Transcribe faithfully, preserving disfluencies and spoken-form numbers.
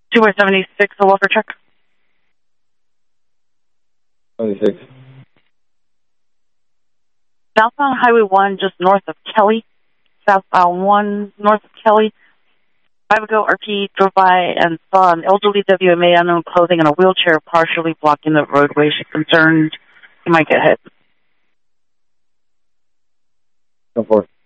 two by seventy-six, a Walker truck. seventy-six. Southbound Highway one, just north of Kelly. Southbound one, north of Kelly. Five ago, R P drove by and saw an elderly W M A unknown clothing in a wheelchair partially blocking the roadway. She's concerned he might get hit. Go for it.